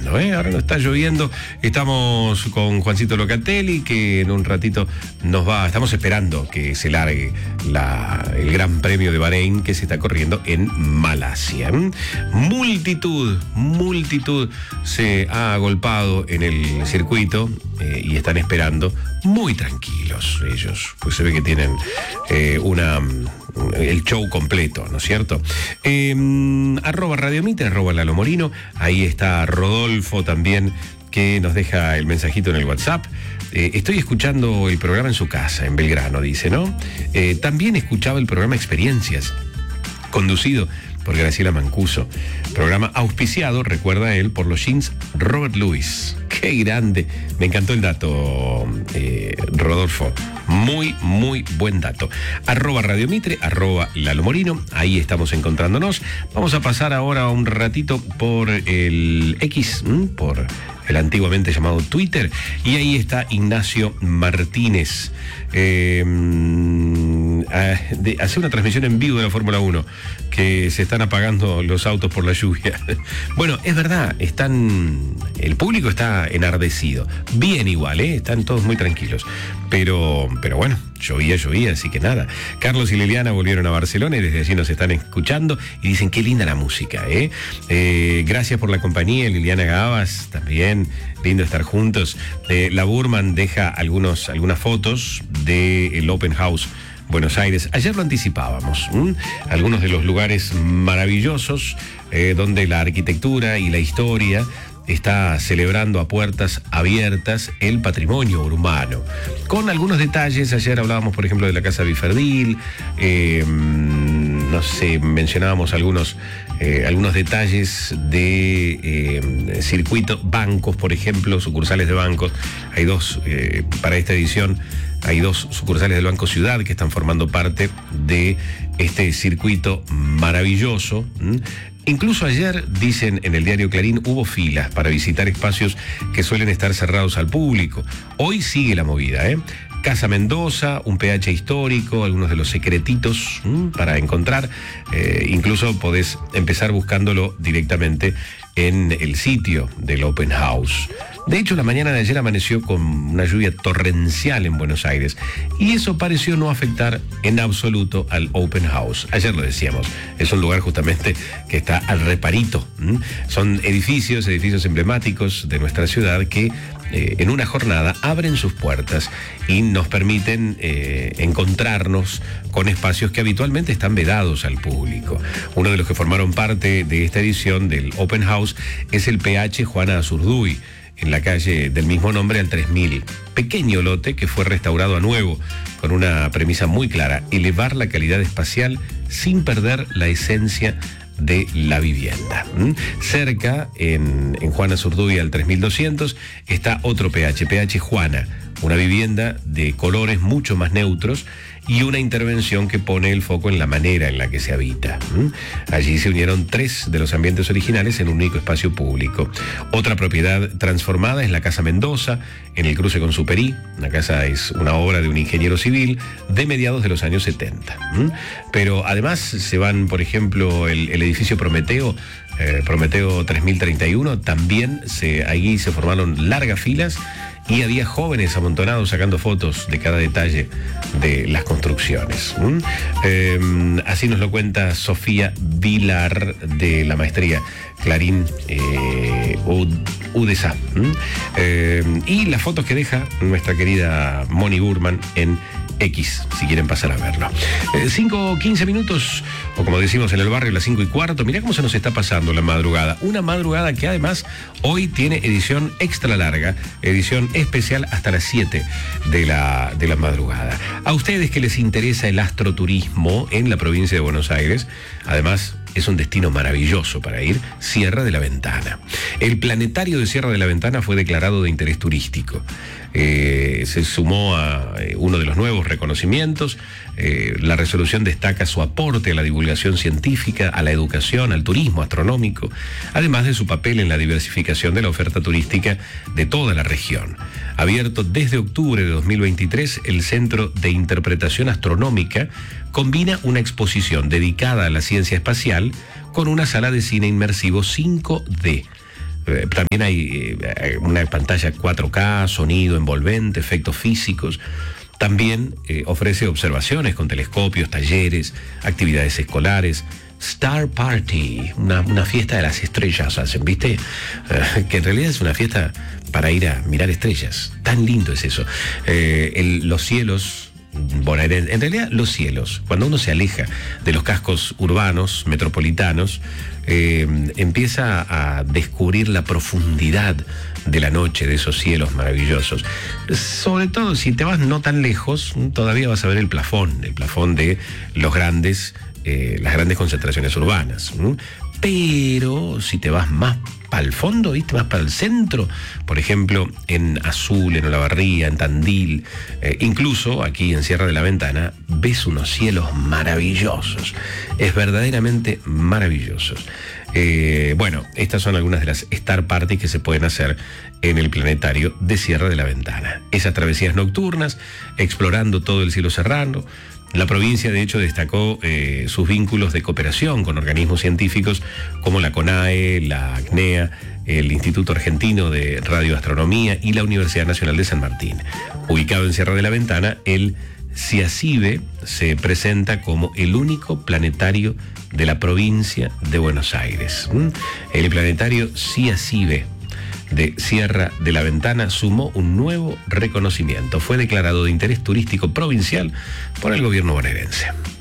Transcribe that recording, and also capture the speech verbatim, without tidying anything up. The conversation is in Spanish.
lloviendo, ¿eh? Ahora no está lloviendo. Estamos con Juancito Locatelli, que en un ratito nos va, estamos esperando que se largue la, el Gran Premio de Bahrein que se está corriendo en Malasia. Multitud, multitud se ha agolpado en el circuito eh, y están esperando muy tranquilos ellos, pues se ve que tienen eh, una el show completo, ¿no es cierto? Eh, arroba Radio Mitre, arroba Lalo Molino, ahí está Rodolfo también, que nos deja el mensajito en el WhatsApp. Eh, estoy escuchando el programa en su casa, en Belgrano, dice, ¿no? Eh, también escuchaba el programa Experiencias, conducido por Graciela Mancuso. Programa auspiciado, recuerda él, por los jeans Robert Louis. ¡Qué grande! Me encantó el dato, eh, Rodolfo. Muy, muy buen dato. Arroba Radio Mitre, arroba Lalo Morino. Ahí estamos encontrándonos. Vamos a pasar ahora un ratito por el X, ¿m? por el antiguamente llamado Twitter. Y ahí está Ignacio Martínez. Eh, de, hace una transmisión en vivo de la Fórmula uno, que se están apagando los autos por la lluvia. Bueno, es verdad, están, el público está enardecido. Bien igual, ¿eh? Están todos muy tranquilos. Pero, pero bueno, llovía, llovía, así que nada. Carlos y Liliana volvieron a Barcelona y desde allí nos están escuchando y dicen qué linda la música, ¿eh? Eh, gracias por la compañía, Liliana Gabas, también lindo estar juntos. Eh, la Burman deja algunos, algunas fotos del Open House Buenos Aires. Ayer lo anticipábamos, ¿m? Algunos de los lugares maravillosos eh, donde la arquitectura y la historia está celebrando a puertas abiertas el patrimonio urbano. Con algunos detalles, ayer hablábamos, por ejemplo, de la Casa Biferdil, eh, no sé, mencionábamos algunos, eh, algunos detalles de eh, circuito, bancos, por ejemplo, sucursales de bancos. Hay dos, eh, para esta edición, hay dos sucursales del Banco Ciudad que están formando parte de este circuito maravilloso. ¿Mm? Incluso ayer, dicen en el diario Clarín, hubo filas para visitar espacios que suelen estar cerrados al público. Hoy sigue la movida, ¿eh? Casa Mendoza, un P H histórico, algunos de los secretitos ¿m? para encontrar. Eh, incluso podés empezar buscándolo directamente en el sitio del Open House. De hecho, la mañana de ayer amaneció con una lluvia torrencial en Buenos Aires y eso pareció no afectar en absoluto al Open House. Ayer lo decíamos, es un lugar justamente que está al reparito. ¿Mm? Son edificios, edificios emblemáticos de nuestra ciudad que eh, en una jornada abren sus puertas y nos permiten eh, encontrarnos con espacios que habitualmente están vedados al público. Uno de los que formaron parte de esta edición del Open House es el P H Juana Azurduy, en la calle del mismo nombre al tres mil. Pequeño lote que fue restaurado a nuevo con una premisa muy clara: elevar la calidad espacial sin perder la esencia de la vivienda. ¿Mm? Cerca, en, en Juana Azurduy al tres mil doscientos, está otro P H, P H Juana, una vivienda de colores mucho más neutros y una intervención que pone el foco en la manera en la que se habita. ¿Mm? Allí se unieron tres de los ambientes originales en un único espacio público. Otra propiedad transformada es la Casa Mendoza, en el cruce con Superí. La casa es una obra de un ingeniero civil de mediados de los años setenta. ¿Mm? Pero además se van, por ejemplo, el, el edificio Prometeo, eh, Prometeo tres mil treinta y uno, también se, ahí se formaron largas filas y había jóvenes amontonados sacando fotos de cada detalle de las construcciones. ¿Mm? Eh, así nos lo cuenta Sofía Vilar, de la maestría Clarín eh, U D E S A. ¿Mm? Eh, y las fotos que deja nuestra querida Moni Burman en X, si quieren pasar a verlo. Eh, cinco o quince minutos, o como decimos en el barrio, las cinco y cuarto. Mirá cómo se nos está pasando la madrugada. Una madrugada que además hoy tiene edición extra larga, edición especial hasta las siete de la, de la madrugada. A ustedes que les interesa el astroturismo en la provincia de Buenos Aires, además es un destino maravilloso para ir, Sierra de la Ventana. El planetario de Sierra de la Ventana fue declarado de interés turístico. Eh, se sumó a eh, uno de los nuevos reconocimientos. Eh, la resolución destaca su aporte a la divulgación científica, a la educación, al turismo astronómico, además de su papel en la diversificación de la oferta turística de toda la región. Abierto desde octubre de dos mil veintitrés, el Centro de Interpretación Astronómica combina una exposición dedicada a la ciencia espacial con una sala de cine inmersivo cinco D. Eh, también hay eh, una pantalla cuatro K, sonido envolvente, efectos físicos. También eh, ofrece observaciones con telescopios, talleres, actividades escolares. Star Party, una, una fiesta de las estrellas hacen, ¿viste? Eh, que en realidad es una fiesta para ir a mirar estrellas. Tan lindo es eso. Eh, el- los cielos, bueno, en, en realidad los cielos, cuando uno se aleja de los cascos urbanos, metropolitanos, eh, empieza a descubrir la profundidad de la noche, de esos cielos maravillosos. Sobre todo si te vas no tan lejos, todavía vas a ver el plafón, el plafón de los grandes eh, las grandes concentraciones urbanas. ¿m? Pero si te vas más para el fondo, ¿viste? Más para el centro, por ejemplo, en Azul, en Olavarría, en Tandil, eh, incluso aquí en Sierra de la Ventana, ves unos cielos maravillosos. Es verdaderamente maravillosos. Eh, bueno, estas son algunas de las Star Parties que se pueden hacer en el planetario de Sierra de la Ventana. Esas travesías nocturnas, explorando todo el cielo serrano. La provincia, de hecho, destacó eh, sus vínculos de cooperación con organismos científicos como la CONAE, la ACNEA, el Instituto Argentino de Radioastronomía y la Universidad Nacional de San Martín. Ubicado en Sierra de la Ventana, el CIACIBE se presenta como el único planetario de la provincia de Buenos Aires. ¿Mm? El planetario CIACIBE de Sierra de la Ventana sumó un nuevo reconocimiento. Fue declarado de interés turístico provincial por el gobierno bonaerense.